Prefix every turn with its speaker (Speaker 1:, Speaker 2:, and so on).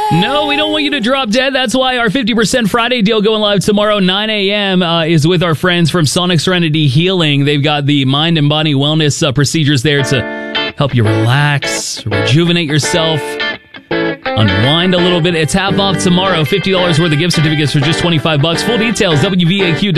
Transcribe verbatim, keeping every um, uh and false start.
Speaker 1: No, we don't want you to drop dead. That's why our fifty percent Friday deal going live tomorrow, nine a.m. Uh, is with our friends from Sonic Serenity Healing. They've got the mind and body wellness uh, procedures there to help you relax, rejuvenate yourself, unwind a little bit. It's half off tomorrow. fifty dollars worth of gift certificates for just twenty-five bucks. Full details, W V A Q.